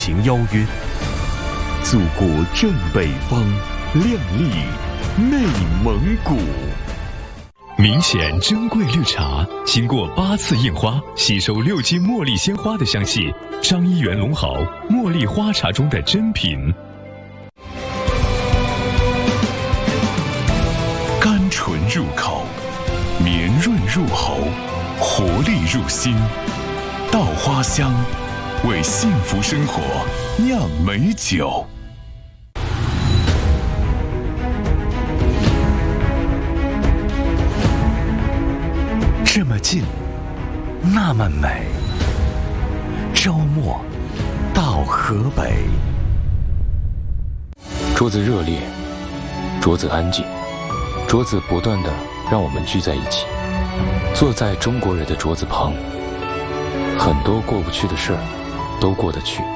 行邀约，祖国正北方，亮丽内蒙古。明显珍贵绿茶，经过8次印花，吸收6斤茉莉鲜花的香气，张一元龙好茉莉花茶中的珍品。甘醇入口，绵润入喉，活力入心。稻花香，为幸福生活酿美酒。这么近，那么美。周末到河北。 桌子热烈，桌子安静，桌子不断地让我们聚在一起，坐在中国人的桌子旁，很多过不去的事儿都过得去。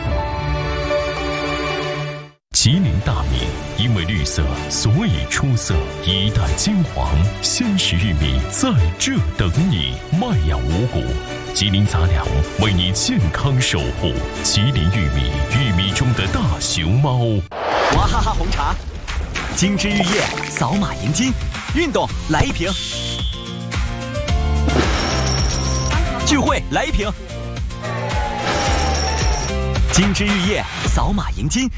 吉林大米因为绿色，所以出色。一代金黄，鲜食玉米在这等你。麦养五谷，吉林杂粮为你健康守护。吉林玉米，玉米中的大熊猫。 娃哈哈红茶，精致玉液，扫码赢金。运动来一瓶，聚会来一瓶。精致玉液，扫码赢金。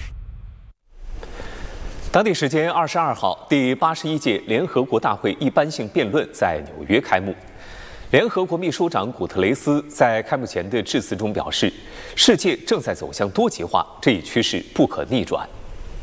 当地时间22号，第81届联合国大会一般性辩论在纽约开幕。联合国秘书长古特雷斯在开幕前的致辞中表示，世界正在走向多极化，这一趋势不可逆转。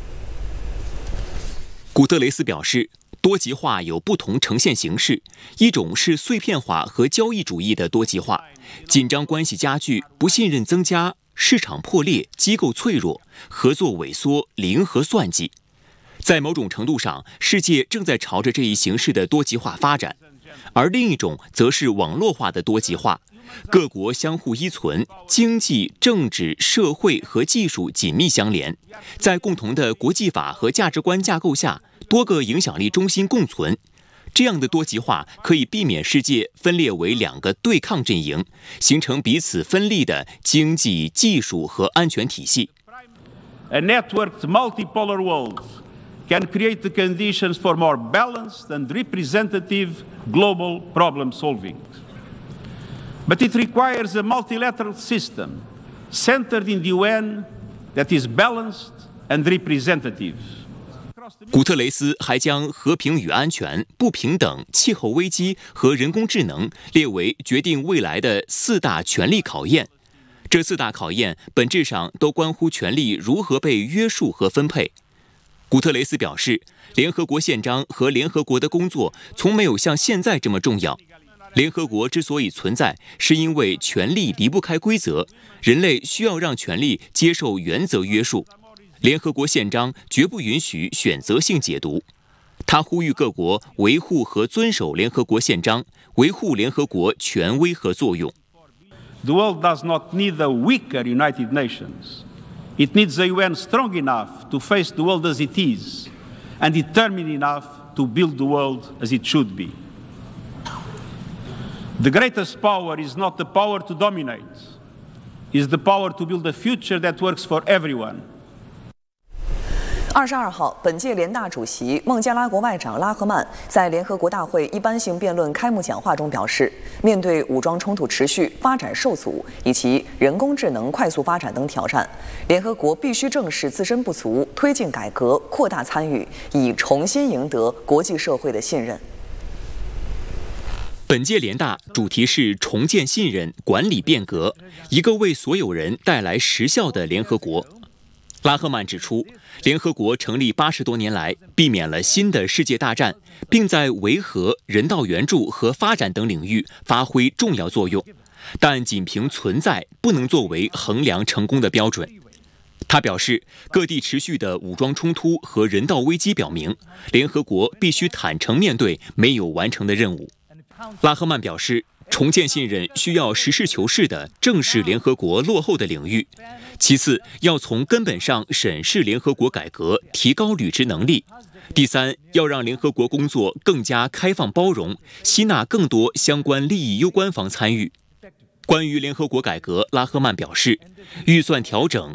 古特雷斯表示，多极化有不同呈现形式，一种是碎片化和交易主义的多极化，紧张关系加剧，不信任增加，市场破裂，机构脆弱，合作萎缩，零和算计。在某种程度上，世界正在朝着这一形式的多极化发展，而另一种则是网络化的多极化，各国相互依存，经济、政治、社会和技术紧密相连，在共同的国际法和价值观架构下，多个影响力中心共存。这样的多极化可以避免世界分裂为2个对抗阵营，形成彼此分立的经济、技术和安全体系。 A networked multipolar world can create the conditions for more balanced and representative global problem solving. But it requires a multilateral system centered in the UN that is balanced and representative. 古特雷斯还将和平与安全、不平等、气候危机和人工智能列为决定未来的4大权力考验。这4大考验本质上都关乎权力如何被约束和分配。古特雷斯表示，联合国宪章和联合国的工作从没有像现在这么重要。联合国之所以存在，是因为权力离不开规则，人类需要让权力接受原则约束。联合国宪章绝不允许选择性解读。他呼吁各国维护和遵守联合国宪章，维护联合国权威和作用。 The world does not need a weaker United Nations. It needs a UN strong enough to face the world as it is, and determined enough to build the world as it should be. The greatest power is not the power to dominate, it is the power to build a future that works for everyone. 22号，本届联大主席孟加拉国外长拉赫曼在联合国大会一般性辩论开幕讲话中表示，面对武装冲突持续、发展受阻以及人工智能快速发展等挑战，联合国必须正视自身不足，推进改革，扩大参与，以重新赢得国际社会的信任。 本届联大主题是重建信任、管理变革，一个为所有人带来实效的联合国。拉赫曼指出，联合国成立80多年来，避免了新的世界大战，并在维和、人道援助和发展等领域发挥重要作用，但仅凭存在不能作为衡量成功的标准。他表示，各地持续的武装冲突和人道危机表明，联合国必须坦诚面对没有完成的任务。拉赫曼表示，重建信任需要实事求是地正视联合国落后的领域，其次要从根本上审视联合国改革，提高履职能力，第三，要让联合国工作更加开放包容，吸纳更多相关利益攸关方参与。关于联合国改革，拉赫曼表示，预算调整、